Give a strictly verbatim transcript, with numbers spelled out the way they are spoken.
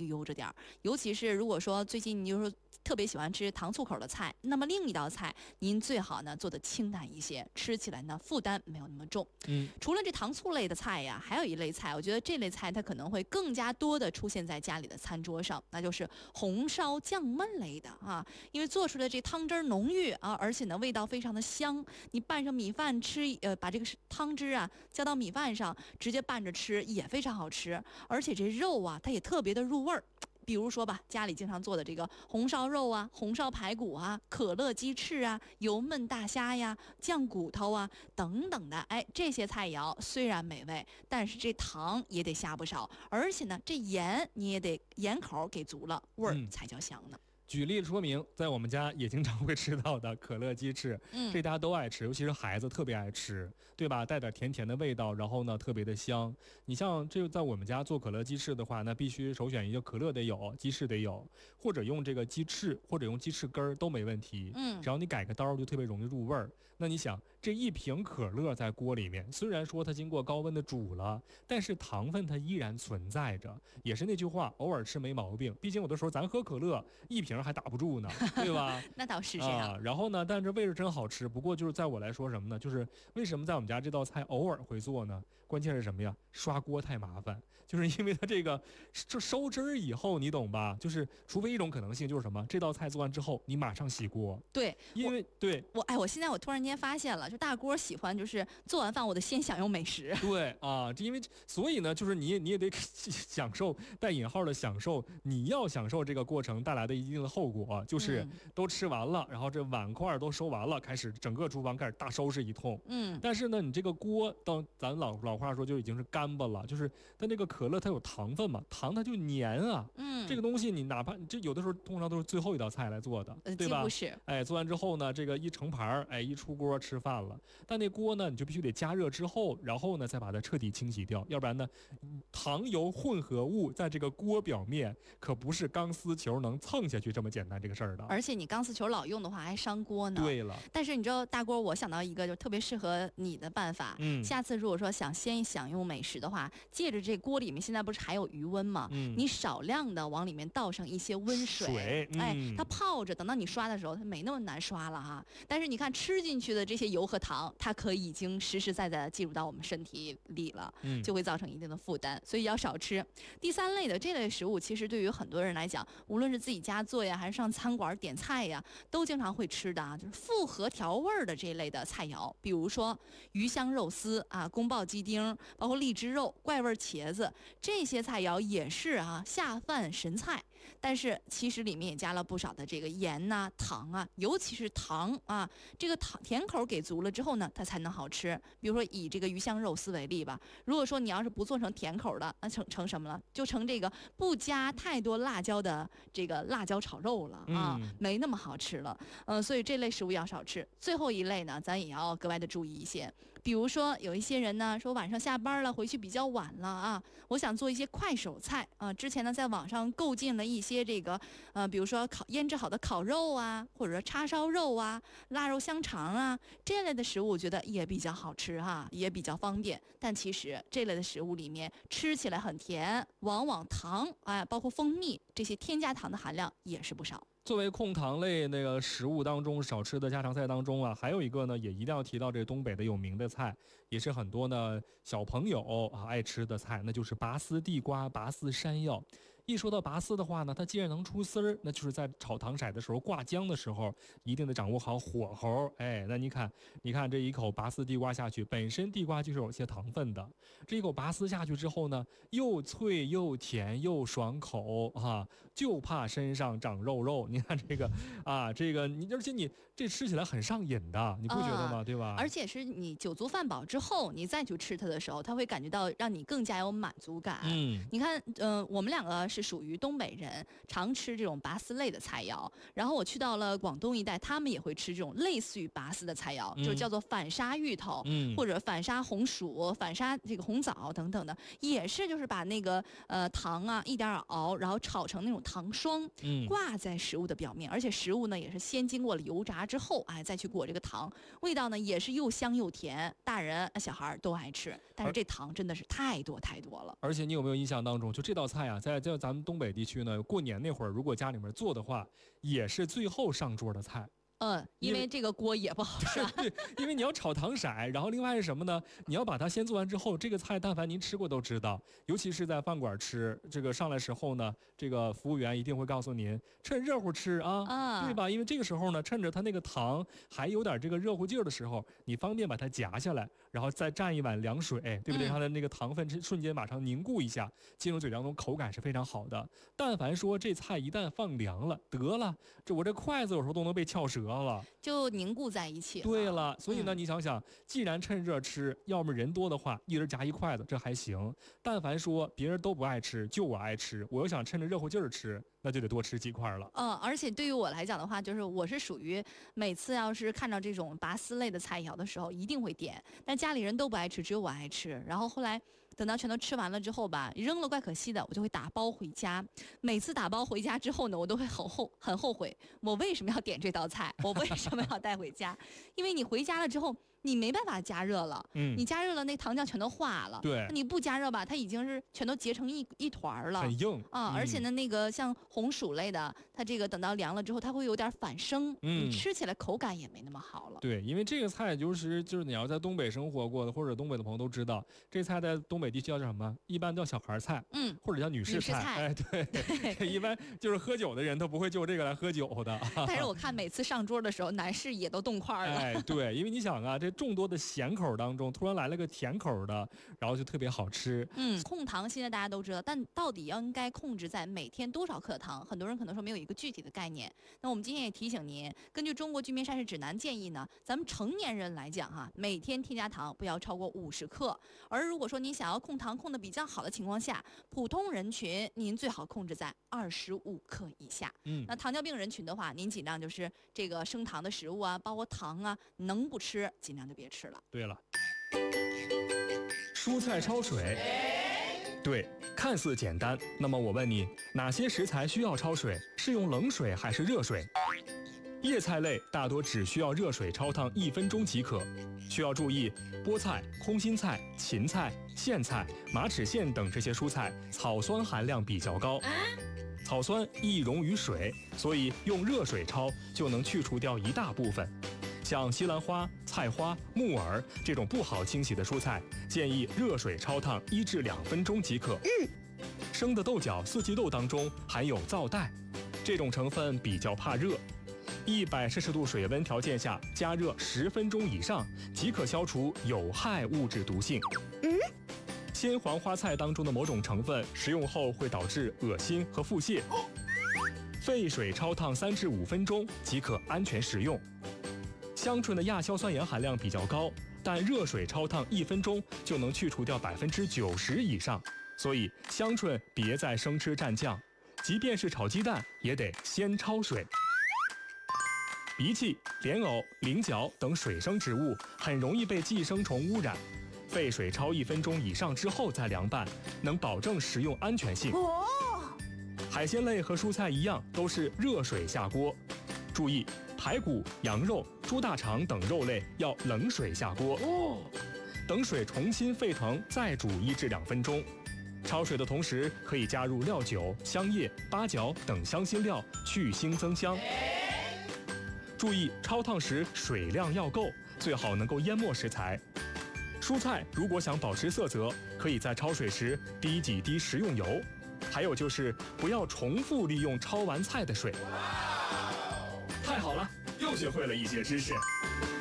就悠着点儿。尤其是如果说最近你就是特别喜欢吃糖醋口的菜，那么另一道菜您最好呢做的清淡一些，吃起来呢负担没有那么重。 嗯， 除了这糖醋类的菜呀，还有一类菜，我觉得这类菜它可能会更加多的出现在家里的餐桌上，那就是红烧酱焖类的啊，因为做出来这汤汁浓郁啊，而且呢味道非常的香，你拌上米饭吃，呃，把这个汤汁啊浇到米饭上，直接拌着吃也非常好吃，而且这肉啊它也特别的入味儿。比如说吧，家里经常做的这个红烧肉啊、红烧排骨啊、可乐鸡翅啊、油焖大虾呀、酱骨头啊等等的，哎，这些菜肴虽然美味，但是这糖也得下不少，而且呢，这盐你也得盐口给足了，味儿才叫香呢。 嗯，举例说明，在我们家也经常会吃到的可乐鸡翅，嗯，这大家都爱吃，尤其是孩子特别爱吃，对吧？带点甜甜的味道，然后呢特别的香。你像这个在我们家做可乐鸡翅的话，那必须首选一个可乐得有，鸡翅得有，或者用这个鸡翅，或者用鸡翅根儿都没问题。嗯，只要你改个刀就特别容易入味儿。那你想，这一瓶可乐在锅里面，虽然说它经过高温的煮了，但是糖分它依然存在着。也是那句话，偶尔吃没毛病。毕竟有的时候咱喝可乐一瓶还打不住呢，对吧？ 那倒是这样、 啊。然后呢，但是味着真好吃。不过就是在我来说什么呢？就是为什么在我们家这道菜偶尔会做呢？关键是什么呀？刷锅太麻烦，就是因为它这个这收汁儿以后，你懂吧？就是除非一种可能性就是什么，这道菜做完之后你马上洗锅。 对， 因为对我哎，我现在我突然间发现了，就大锅喜欢就是做完饭我得先享用美食。 对啊，因为所以呢，就是你也你也得享受带引号的享受，你要享受这个过程带来的一定的后果，就是都吃完了，然后这碗筷都收完了，开始整个厨房开始大收拾一通。嗯，但是呢，你这个锅到咱老老话说就已经是干巴了，就是但这个可乐它有糖分嘛，糖它就黏啊。嗯，这个东西你哪怕这有的时候通常都是最后一道菜来做的， 呃、 对吧？ 几乎是。 哎，做完之后呢，这个一盛盘，哎，一出锅吃饭了。但那锅呢，你就必须得加热之后，然后呢再把它彻底清洗掉，要不然呢，糖油混合物在这个锅表面可不是钢丝球能蹭下去这么简单这个事儿的。 而且你钢丝球老用的话还伤锅呢。 对了， 但是你知道大锅，我想到一个就特别适合你的办法。嗯，下次如果说想先享用美食的话，借着这锅里面现在不是还有余温吗？嗯，你少量的往里面倒上一些温水， 水嗯、 哎，它泡着，等到你刷的时候，它没那么难刷了哈。但是你看吃进去的这些油和糖，它可以已经实实在在的进入到我们身体里了，嗯，就会造成一定的负担，所以要少吃。第三类的这类食物，其实对于很多人来讲，无论是自己家做呀，还是上餐馆点菜呀，都经常会吃的啊，就是复合调味的这一类的菜肴，比如说鱼香肉丝啊、宫保鸡丁，包括荔枝肉、怪味茄子，这些菜肴也是啊下饭神菜。但是其实里面也加了不少的这个盐呐、啊、糖啊，尤其是糖啊，这个糖甜口给足了之后呢，它才能好吃。比如说以这个鱼香肉丝为例吧，如果说你要是不做成甜口的，那成成什么了？就成这个不加太多辣椒的这个辣椒炒肉了啊，嗯、没那么好吃了。嗯、呃，所以这类食物要少吃。最后一类呢，咱也要格外的注意一些。比如说有一些人呢，说晚上下班了，回去比较晚了啊，我想做一些快手菜啊。之前呢，在网上购进了一些这个呃，比如说烤腌制好的烤肉啊，或者说叉烧肉啊、腊肉香肠啊这类的食物，我觉得也比较好吃哈、啊，也比较方便。但其实这类的食物里面吃起来很甜，往往糖哎，包括蜂蜜这些添加糖的含量也是不少。 作为控糖类那个食物当中少吃的家常菜当中啊，还有一个呢，也一定要提到这东北的有名的菜，也是很多呢小朋友啊爱吃的菜，那就是拔丝地瓜、拔丝山药。一说到拔丝的话呢，它既然能出丝儿，那就是在炒糖色的时候挂浆的时候，一定得掌握好火候。哎，那你看，你看这一口拔丝地瓜下去，本身地瓜就是有些糖分的，这一口拔丝下去之后呢，又脆又甜又爽口啊，就怕身上长肉肉。你看这个啊，这个你而且你这吃起来很上瘾的，你不觉得吗？呃、对吧？ 而且是你酒足饭饱之后，你再去吃它的时候，它会感觉到让你更加有满足感。嗯，你看，呃，我们两个是属于东北人，常吃这种拔丝类的菜肴。然后我去到了广东一带，他们也会吃这种类似于拔丝的菜肴，嗯、就叫做反沙芋头，嗯，或者反沙红薯、反沙这个红枣等等的，也是就是把那个呃糖啊一点点熬，然后炒成那种糖霜， 嗯， 挂在食物的表面，而且食物呢也是先经过了油炸之后，哎，再去裹这个糖，味道呢也是又香又甜，大人小孩都爱吃。但是这糖真的是太多太多了。 而且你有没有印象当中，就这道菜啊，在在咱们东北地区呢，过年那会儿，如果家里面做的话，也是最后上桌的菜。 嗯，因为这个锅也不好刷。 对，因为你要炒糖色，然后另外是什么呢？你要把它先做完之后，这个菜但凡您吃过都知道，尤其是在饭馆吃，这个上来时候呢，这个服务员一定会告诉您，趁热乎吃啊， 啊， 对吧？因为这个时候呢，趁着它那个糖还有点这个热乎劲儿的时候，你方便把它夹下来，然后再蘸一碗凉水，对不对？ 嗯、 它的那个糖分瞬间马上凝固一下，进入嘴当中，口感是非常好的。但凡说这菜一旦放凉了，得了，这我这筷子有时候都能被撬折了。 就凝固在一起了。 对了，所以呢， 嗯、 你想想，既然趁热吃，要么人多的话，一人夹一筷子，这还行。但凡说别人都不爱吃，就我爱吃，我又想趁着热乎劲儿吃，那就得多吃几块了。 嗯，而且对于我来讲的话，就是我是属于每次要是看到这种拔丝类的菜肴的时候，一定会点。但家里人都不爱吃，只有我爱吃。然后后来等到全都吃完了之后吧，扔了怪可惜的，我就会打包回家。每次打包回家之后呢，我都会很后很后悔，我为什么要点这道菜？我为什么要带回家？因为你回家了之后，你没办法加热了，嗯，你加热了那糖浆全都化了， 对， 你不加热吧，它已经是全都结成一一团了， 很硬啊、嗯，而且呢，那个像红薯类的，它这个等到凉了之后，它会有点反生，嗯，你吃起来口感也没那么好了。 对，因为这个菜就是就是你要在东北生活过的或者东北的朋友都知道，这菜在东北地区叫什么？一般叫小孩菜，嗯，或者叫女士菜， 菜哎，对，对一般就是喝酒的人都不会就这个来喝酒的。 但是我看每次上桌的时候，男士也都动筷了。 哎，对，因为你想啊，这众多的咸口当中，突然来了个甜口的，然后就特别好吃。 嗯，控糖现在大家都知道，但到底要应该控制在每天多少克糖？很多人可能说没有一个具体的概念。那我们今天也提醒您，根据中国居民膳食指南建议呢，咱们成年人来讲哈，每天添加糖不要超过五十克。而如果说您想要控糖控的比较好的情况下，普通人群您最好控制在二十五克以下。嗯，那糖尿病人群的话，您尽量就是这个升糖的食物啊，包括糖啊，能不吃尽量就别吃了。 对了，蔬菜焯水，对，看似简单。那么我问你，哪些食材需要焯水？是用冷水还是热水？叶菜类大多只需要热水焯烫一分钟即可。需要注意，菠菜、空心菜、芹菜、苋菜、马齿苋等这些蔬菜草酸含量比较高，草酸易溶于水，所以用热水焯就能去除掉一大部分。像西兰花、菜花、木耳这种不好清洗的蔬菜，建议热水焯烫一至两分钟即可。嗯，生的豆角、四季豆当中含有皂带，这种成分比较怕热。一百摄氏度水温条件下加热十分钟以上，即可消除有害物质毒性。嗯，鲜黄花菜当中的某种成分食用后会导致恶心和腹泻，沸水焯烫三至五分钟即可安全食用。香椿的亚硝酸盐含量比较高，但热水焯烫一分钟就能去除掉百分之九十以上，所以香椿别再生吃蘸酱，即便是炒鸡蛋也得先焯水。荸荠、莲藕、菱角等水生植物很容易被寄生虫污染，沸水焯一分钟以上之后再凉拌，能保证食用安全性。哦，海鲜类和蔬菜一样，都是热水下锅。注意，排骨、羊肉、猪大肠等肉类要冷水下锅，哦，等水重新沸腾再煮一至两分钟。焯水的同时可以加入料酒、香叶、八角等香辛料，去腥增香。注意焯烫时水量要够，最好能够淹没食材。蔬菜如果想保持色泽，可以在焯水时滴几滴食用油。还有就是不要重复利用焯完菜的水。太好了，又学会了一些知识。